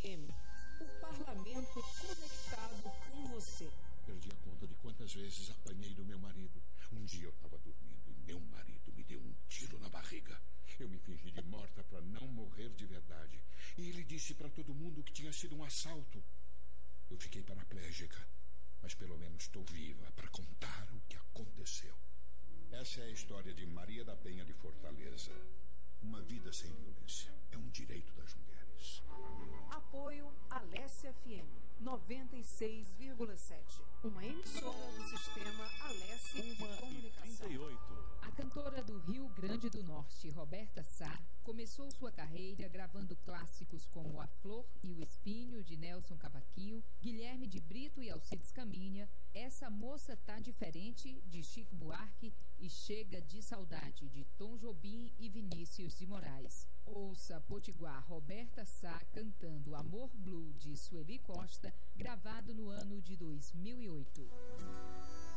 FM, o parlamento conectado com você. Perdi a conta de quantas vezes apanhei do meu marido. Um dia eu estava dormindo e meu marido me deu um tiro na barriga. Eu me fingi de morta para não morrer de verdade. E ele disse para todo mundo que tinha sido um assalto. Eu fiquei paraplégica, mas pelo menos estou viva para contar o que aconteceu. Essa é a história de Maria da Penha de Fortaleza. Uma vida sem violência é um direito das mulheres. Apoio Alessia FM 96,7. Uma emissora do sistema Alessia de Comunicação. 38. A cantora do Rio Grande do Norte, Roberta Sá, começou sua carreira gravando clássicos como A Flor e o Espinho, de Nelson Cavaquinho, Guilherme de Brito e Alcides Caminha, Essa Moça Tá Diferente, de Chico Buarque, e Chega de Saudade, de Tom Jobim e Vinícius de Moraes. Ouça Potiguar Roberta Sá cantando Amor Blue, de Sueli Costa, gravado no ano de 2008.